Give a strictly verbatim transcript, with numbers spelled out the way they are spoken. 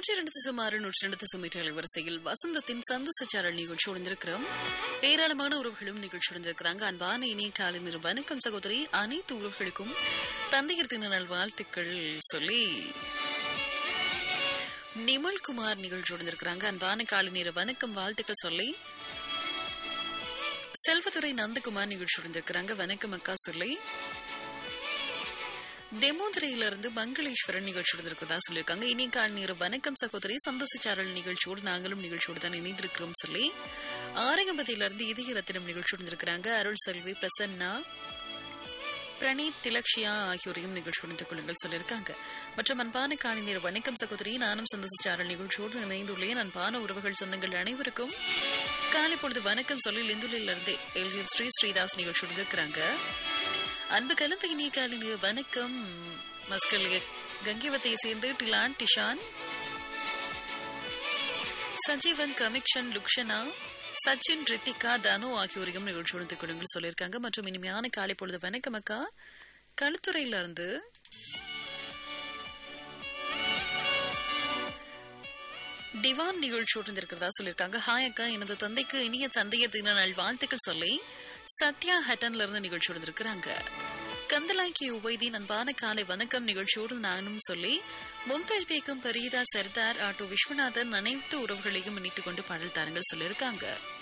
நூற்றி இரண்டு சுமாறு நூற்றி இரண்டு சுமீட்டர்கள் வரிசையில் வசந்தத்தின் சந்தோஷச்சாரல் நிகழ்ச்சி உடந்திருக்கிறோம். ஏராளமான உறவுகளும் நிகழ்ச்சி உடந்திருக்கிறாங்க. அன்பான இனிய காலை நேர வணக்கம் சகோதரி. அனைத்து உறவுகளுக்கும் தந்தையர் தின நல் வாழ்த்துக்கள் சொல்லி நிமல்குமார் நிகழ்ச்சி உடந்திருக்கிறாங்க. அன்பான காலை நேர வணக்கம் வாழ்த்துக்கள் சொல்லி செல்வத்துறை நந்தகுமார் நிகழ்ச்சி உடந்திருக்கிறாங்க. வணக்கம் அக்கா சொல்லி தெமோதுரையிலிருந்து மங்களேஸ்வரன் நிகழ்ச்சியோடு இருக்கிறதா சொல்லியிருக்காங்க. இனி கால் நேர வணக்கம் சகோதரி, சந்தோஷச்சாரல் நிகழ்ச்சியோடு நாங்களும் நிகழ்ச்சியோடு தான் இணைந்திருக்கிறோம் சொல்லி ஆரங்கம்பதியிலிருந்து இதய ரத்தினம் நிகழ்ச்சியோடு இருக்கிறாங்க. அருள் செல்வி, பிரசன்னா, பிரணீத், திலக்ஷியா ஆகியோரையும் நிகழ்ச்சியோடு கொள்ளுங்கள் சொல்லியிருக்காங்க. மற்றும் அன்பான காலை நேர வணக்கம் சகோதரி, நானும் சந்தோஷச்சாரல் நிகழ்ச்சியோடு இணைந்துள்ளேன். அன்பான உறவுகள் சொந்தங்கள் அனைவருக்கும் காலை பொழுது வணக்கம் சொல்லி லிந்துலிலிருந்து எல்ஜி ஸ்ரீ ஸ்ரீதாஸ் நிகழ்ச்சியோடு இருக்கிறாங்க. அன்பு கலந்த இனிய காலை நேர வணக்கம் மஸ்கல் கங்கிவத்தை சேர்ந்து டிலான், டிஷான், சஜீவன், கமிக்ஷன், லுக்ஷனா, சச்சின், ரித்திகா, தனு ஆகியோரையும் நிகழ்ச்சியோடு கொடுங்கள் சொல்லியிருக்காங்க. மற்றும் இனிமையான காலை பொழுது வணக்கம் அக்கா களுத்துறையில இருந்து டிவான் நிகழ்ச்சியோடு இருக்கிறதா சொல்லியிருக்காங்க. ஹாய் அக்கா, எனது தந்தைக்கு இனிய தந்தையர் தின நாள் வாழ்த்துக்கள் சொல்லி சத்யா ஹட்டன்ல இருந்து நிகழ்ச்சியோடு இருக்கிறாங்க. கந்தலாக்கி உபைதீன் அன்பான காலை வணக்கம் நிகழ்ச்சியோடு நானும் சொல்லி மும்தாஜ் பேக்கும் பரீதா, சர்தார், ஆட்டோ விஸ்வநாதன் அனைத்து உறவுகளையும் இணைத்துக் கொண்டு பாடல் தாரங்கள் சொல்லியிருக்காங்க.